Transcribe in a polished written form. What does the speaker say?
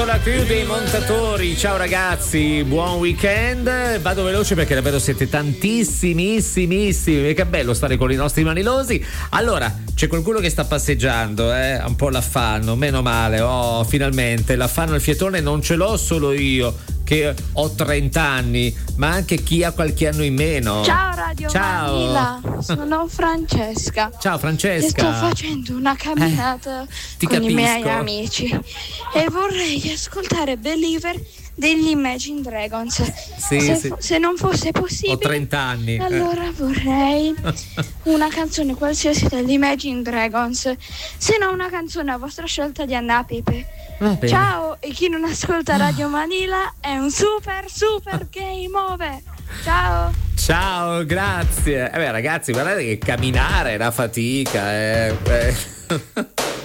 Sotto la crew dei montatori. Ciao ragazzi, buon weekend. Vado veloce perché davvero siete tantissimissimi. Che bello stare con i nostri manilosi. Allora, c'è qualcuno che sta passeggiando, ha un po' l'affanno, meno male. Oh, finalmente l'affanno e il fiatone non ce l'ho solo io, che ho 30 anni, ma anche chi ha qualche anno in meno. Ciao Radio Ciao. Manila, sono Francesca. Ciao Francesca. E sto facendo una camminata ti con capisco. i miei amici e vorrei ascoltare Believer degli Imagine Dragons. Sì. Se non fosse possibile, Ho 30 anni. allora vorrei una canzone qualsiasi degli Imagine Dragons, se no una canzone a vostra scelta di Anna Pepe. Ciao, e chi non ascolta Radio Manila è un super game over. Ciao, grazie. Ragazzi, guardate che camminare è una fatica.